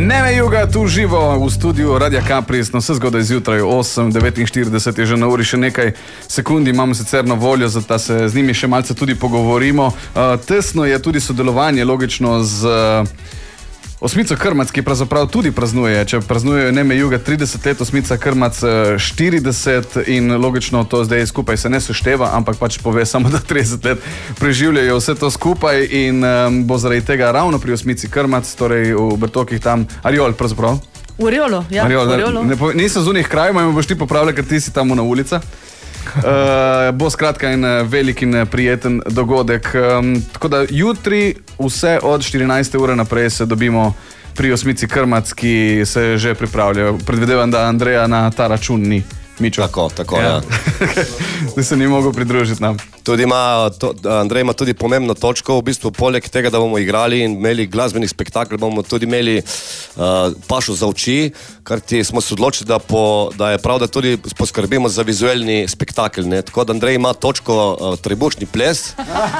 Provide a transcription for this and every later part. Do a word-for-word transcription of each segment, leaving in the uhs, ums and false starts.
Neme Juga tu živo v studiu Radia Kapris, no vse zgodaj zjutraj, osem devetinštirideset je že na uri, še nekaj sekundi imamo sicer na voljo, zato se z njimi še malce tudi pogovorimo. Uh, tesno je tudi sodelovanje, logično, z uh, Osmico Krmac, ki pravzaprav tudi praznuje. Če praznujejo Neme Juga trideset let, Osmica Krmac štirideset in logično to zdaj skupaj se ne sešteva, ampak pač pove samo, da trideset let preživljajo vse to skupaj in um, bo zaradi tega ravno pri Osmici Krmac, torej v Bertokih tam, Ariol pravzaprav. V Ariolu, ja. Ariol, v Ariolu. Ne, ne, nisem z unih krajev, me boš ti popravljal, ker ti si tam na ulica. Uh, bo skratka en velik in prijeten dogodek. Um, tako da jutri vse od štirinajste ure naprej se dobimo pri Osmici Krmac, ki se že pripravljajo. Predvidevam, da Andreja na ta račun ni. Mičo. Tako, tako, ja. ja. Da se ni mogel pridružiti nam. Tudi ima, to, Andrej ima tudi pomembno točko, v bistvu poleg tega, da bomo igrali in imeli glasbeni spektakl, bomo tudi imeli uh, pašo za oči, kar ti smo se odločili, da, po, da je prav, da tudi poskrbimo za vizualni spektakl. Ne? Tako da Andrej ima točko uh, Trebušni ples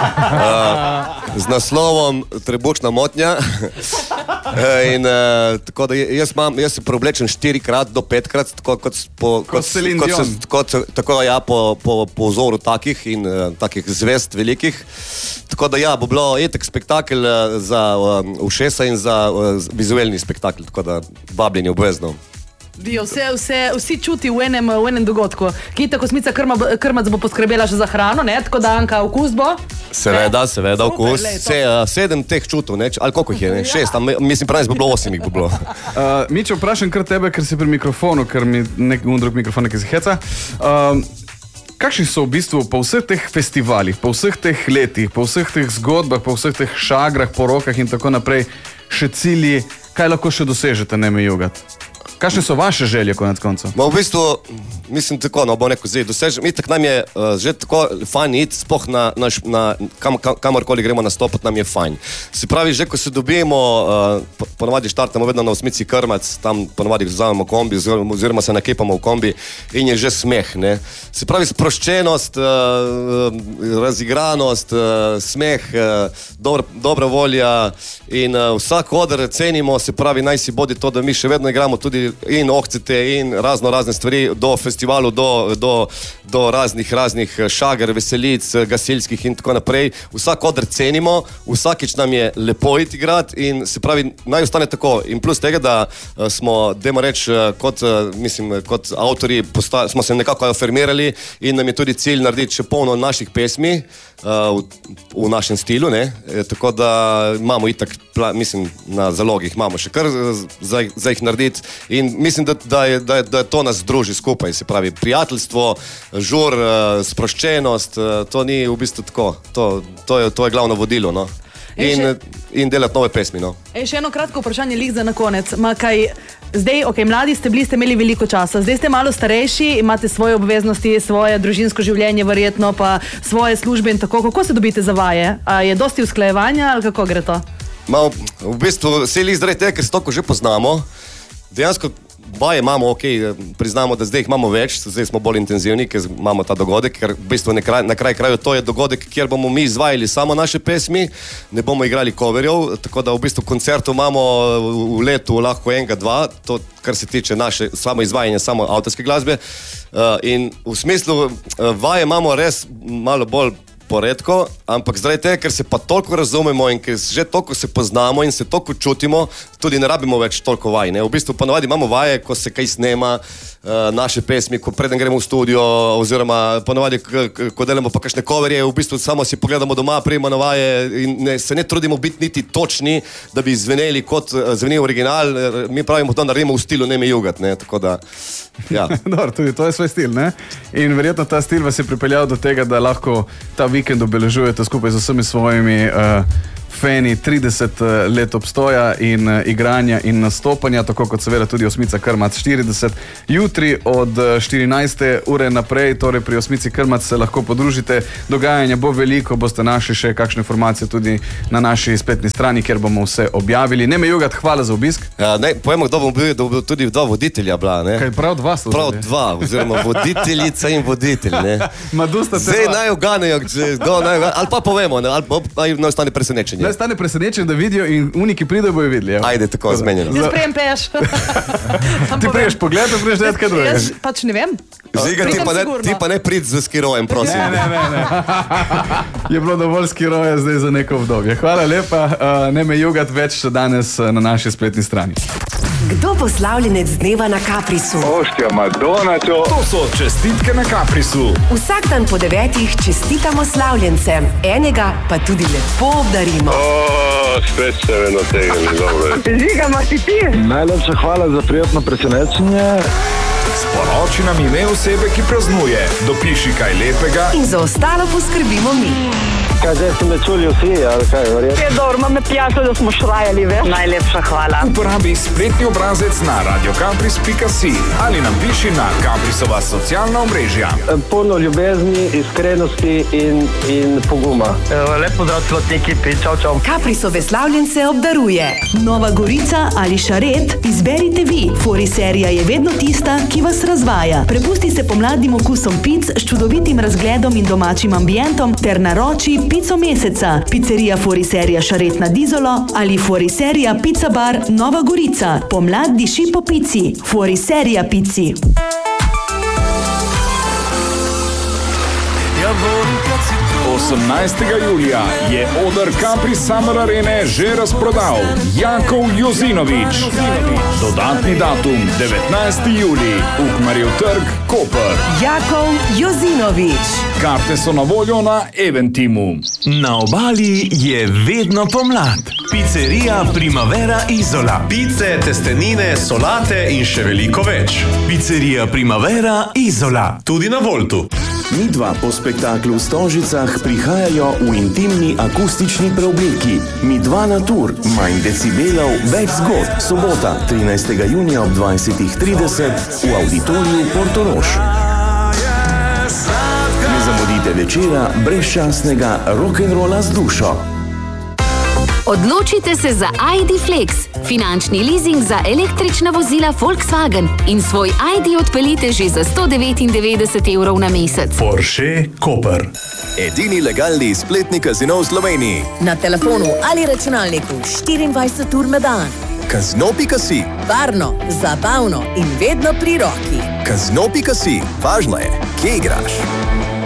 uh, z naslovom Trebušna motnja. in, uh, tako da jaz, mam, jaz se preoblečem štirikrat do petkrat, tako kot po, kot, kot, kot, kot, tako ja, po, po, po vzoru takih in uh, takih zvest velikih. Tako da ja, bo bilo etek spektakel uh, za uh, ušesa in za uh, vizualni spektakel, tako da vabljeni obvezno. Dio, vse, vse, vsi čuti v enem, v enem dogodku. Kita Osmica Krmac bo poskrbela še za hrano, ne? Tako da Anka, okus bo? Seveda, seveda, okus. Se, uh, sedem teh čutov, ne? Ali koliko jih je? Ne? Šest, tam, mislim, pravi, bo bilo osem jih bo bilo. Uh, Mičo, vprašam kar tebe, ker si pri mikrofonu, ker mi nek drug mikrofon nekaj se heca. Uh, kakšni so v bistvu po vseh teh festivalih, po vseh teh letih, po vseh teh zgodbah, po vseh teh šagrah, porokah in tako naprej, še cilji, kaj lahko še dosežete, Neme Juga? Kakšne so vaše želje, konec koncev? V bistvu, mislim tako, no, bo neko zdaj dosežem. Itak nam je uh, že tako fajn iti, spoh na, na, na kam, kam, kamorkoli gremo nastopati, nam je fajn. Se pravi, že ko se dobijemo, uh, ponovadi štartamo vedno na Osmici Krmac, tam ponovadi vzamemo kombi, oziroma se nakepamo v kombi in je že smeh, ne. Se pravi, sproščenost, uh, razigranost, uh, smeh, uh, dobra, dobra volja in uh, vsak oder cenimo, se pravi, naj si bodi to, da mi še vedno igramo tudi in ohcete in razno razne stvari do festivalu, do, do, do raznih raznih šager, veselic, gasilskih in tako naprej. Vsak odr cenimo, vsakič nam je lepo iti igrati in se pravi, naj ostane tako. In plus tega, da smo, dajmo reči, kot, mislim, kot avtori posta, smo se nekako afirmirali in nam je tudi cilj narediti še polno naših pesmi uh, v, v našem stilu, ne? E, tako da imamo itak, mislim, na zalogih imamo še kar za, za jih narediti. In mislim, da, da, je, da, je, da je to nas druži skupaj, se pravi, prijateljstvo, žur, sproščenost, to ni v bistvu tako, to, to, je, to je glavno vodilo, no. In, še... in delati nove pesmi, no. E, še eno kratko vprašanje, lik za na konec. Ma kaj, zdaj, ok, mladi ste bili, ste imeli veliko časa, zdaj ste malo starejši, imate svoje obveznosti, svoje družinsko življenje verjetno, pa svoje službe in tako. Kako se dobite za vaje? A je dosti usklajevanja ali kako gre to? Ma, v bistvu, se lik zdaj tega, ker se toliko že poznamo, dejansko vaje imamo, ok, priznamo, da zdaj jih imamo več, zdaj smo bolj intenzivni, ker imamo ta dogodek, ker v bistvu na kraj, na kraj kraju to je dogodek, kjer bomo mi izvajali samo naše pesmi, ne bomo igrali coverjev, tako da v bistvu koncertov imamo v letu lahko enega, dva, to kar se tiče naše samo izvajanja, samo avtorske glasbe. Uh, in v smislu uh, vaje imamo res malo bolj poredko, ampak zdaj te, ker se pa toliko razumemo in ker že toliko se poznamo in se toliko čutimo, tudi ne rabimo več toliko vaj, ne. V bistvu ponovadi imamo vaje, ko se kaj snema, uh, naše pesmi, ko preden gremo v studio, oziroma ponovadi, ko delamo pa kakšne coverje, v bistvu samo si pogledamo doma, prijemo na vaje in ne, se ne trudimo biti niti točni, da bi zveneli kot uh, zveni original, mi pravimo to naredimo v stilu Neme Juga, ne, tako da, ja. Dobro, tudi to je svoj stil, ne? In verjetno ta stil vas je pripeljal do tega, da lahko ta vikend obeležujete skupaj z vsemi svojimi uh, fani trideset let obstoja in uh, igranja in nastopanja, tako kot seveda tudi Osmica Krmac štirideset. Jutri od štirinajste ure naprej, torej pri Osmici Krmac se lahko podružite. Dogajanja bo veliko, boste našli še kakšne informacije tudi na naši spletni strani, kjer bomo vse objavili. Neme Juga, hvala za obisk. Ja, ne, povemo, kdo bomo bili, da bo tudi dva voditelja bila, ne? Kaj prav dva sta? Prav dva, oziroma voditeljica in voditelj, ne? Zdaj naj uganejo, ali pa povemo, ne? Ali pa naj ostane presenečenje. Naj stane presenečen, da vidijo in uniki pridejo, bojo videli. Evo. Ajde, tako zmenjeno. Jaz prejem peš. Ti priješ pogled, pa priješ nekaj drugega. Jaz pač ne vem. Žiga, ti pa, ne, ti pa ne prid z skirojem, prosim. Ne, ne, ne, ne. Je bilo dovolj skiroja zdaj za neko obdobje. Hvala lepa, uh, ne me jugat več danes na naši spletni strani. Kdo bo slavljenec dneva na Caprisu? Oštja, Madonna, čo? To so čestitke na Caprisu. Vsak dan po devetih čestitamo slavljencem, enega pa tudi lepo obdarimo. O, spet se vedno tega ni dobro. Žiga, imaš ti ti? Najlepša hvala za prijetno presenečenje. Sporoči nam ime osebe, ki praznuje. Dopiši kaj lepega. In za ostalo poskrbimo mi. Kaj, zdaj ste me čuli vsi, ali kaj, verjetno? Je dobro, imam me prijatelj, da smo šrajali, veš? Najlepša hvala. Uporabi spletni obrazec na radio capris pika si ali nam piši na Caprisova socialna omrežja. Polno ljubezni, iskrenosti in, in poguma. Lep pozdrav celotni ekipi, čau, čau. Caprisove slavljence obdaruje Nova Gorica ali Šaret, izberite vi. Fori serija je vedno tista, ki vas razvaja. Prepusti se pomladnim okusom pic s čudovitim razgledom in domačim ambientom ter naroči pico meseca. Pizzerija Fori serija Šaret nad Izolo ali Fori serija Pizza Bar Nova Gorica. Pomlad diši po pici. Fori serija pici. osemnajstega julija je oder Capri Summer Arene že razprodal. Jakov Jozinovič. Dodatni datum devetnajsti julij, Ukmarjev trg, Koper. Jakov Jozinovič. Karte so na voljo na Eventimu. Na obali je vedno pomlad. Pizzerija Primavera Izola. Pice, testenine, solate in še veliko več. Pizzerija Primavera Izola. Tudi na Voltu. Midva po spektaklu v Stožicah prihajajo v intimni akustični preobleki. Midva na tur, manj decibelov, več zgodb. Sobota, trinajstega junija ob dvajsetih trideset v auditoriju Portorož. Ne zamudite večera brezčasnega rock'n'rolla z dušo. Odločite se za I D Flex, finančni leasing za električna vozila Volkswagen in svoj I D odpeljite že za sto devetindevetdeset evrov na mesec. Porsche Koper. Edini legalni spletni kazino v Sloveniji. Na telefonu ali računalniku štiriindvajset ur na dan. Kazino pika si. Varno, zabavno in vedno pri roki. Kazino pika si. Važno je, kje igraš.